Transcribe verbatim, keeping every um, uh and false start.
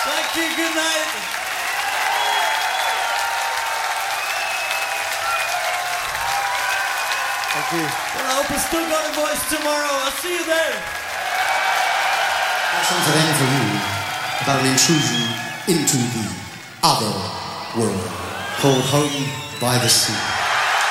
Thank you, good night. Thank you. Well, I hope you still got a voice tomorrow. I'll see you there. There's something then for you about an intrusion into the other world called Home by the Sea.